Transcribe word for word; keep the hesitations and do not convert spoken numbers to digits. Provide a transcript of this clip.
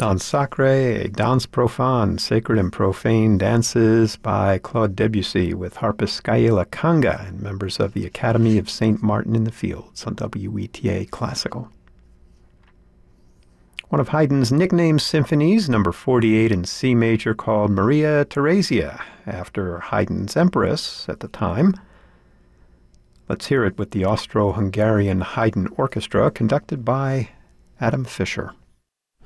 Danse Sacrée, a danse profane, sacred and profane dances by Claude Debussy with harpist Gaëla Kanga and members of the Academy of Saint Martin in the Fields on W E T A Classical. One of Haydn's nickname symphonies, number forty-eight in C major, called Maria Theresia, after Haydn's empress at the time. Let's hear it with the Austro-Hungarian Haydn Orchestra, conducted by Adam Fischer.